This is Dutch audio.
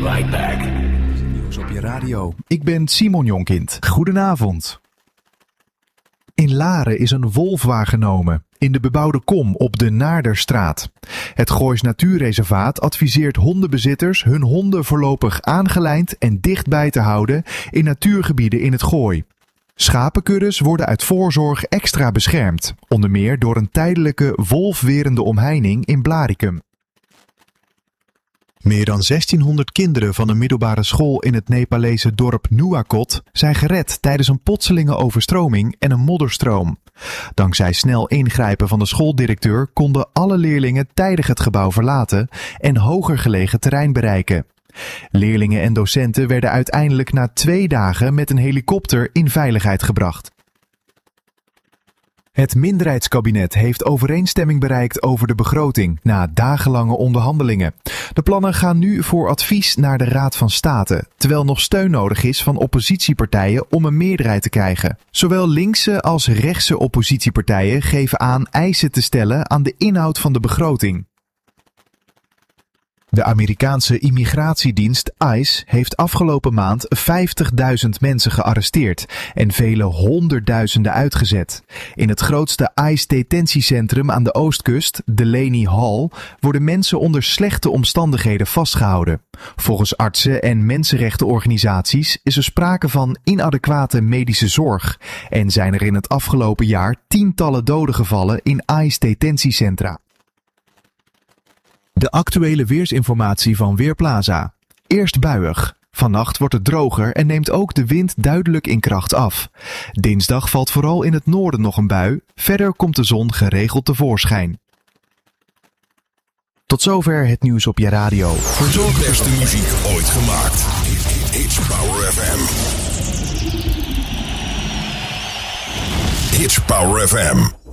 right back. Nieuws op je radio. Ik ben Simon Jonkind. Goedenavond. In Laren is een wolf waargenomen in de bebouwde kom op de Naarderstraat. Het Goois Natuurreservaat adviseert hondenbezitters hun honden voorlopig aangelijnd en dichtbij te houden in natuurgebieden in het Gooi. Schapenkuddes worden uit voorzorg extra beschermd, onder meer door een tijdelijke wolfwerende omheining in Blaricum. Meer dan 1600 kinderen van een middelbare school in het Nepalese dorp Nuwakot zijn gered tijdens een plotselinge overstroming en een modderstroom. Dankzij snel ingrijpen van de schooldirecteur konden alle leerlingen tijdig het gebouw verlaten en hoger gelegen terrein bereiken. Leerlingen en docenten werden uiteindelijk na 2 dagen met een helikopter in veiligheid gebracht. Het minderheidskabinet heeft overeenstemming bereikt over de begroting na dagenlange onderhandelingen. De plannen gaan nu voor advies naar de Raad van State, terwijl nog steun nodig is van oppositiepartijen om een meerderheid te krijgen. Zowel linkse als rechtse oppositiepartijen geven aan eisen te stellen aan de inhoud van de begroting. De Amerikaanse immigratiedienst ICE heeft afgelopen maand 50.000 mensen gearresteerd en vele honderdduizenden uitgezet. In het grootste ICE-detentiecentrum aan de oostkust, Delaney Hall, worden mensen onder slechte omstandigheden vastgehouden. Volgens artsen en mensenrechtenorganisaties is er sprake van inadequate medische zorg en zijn er in het afgelopen jaar tientallen doden gevallen in ICE-detentiecentra. De actuele weersinformatie van Weerplaza. Eerst buiig. Vannacht wordt het droger en neemt ook de wind duidelijk in kracht af. Dinsdag valt vooral in het noorden nog een bui. Verder komt de zon geregeld tevoorschijn. Tot zover het nieuws op je radio. De beste muziek ooit gemaakt. It's Power FM. It's Power FM.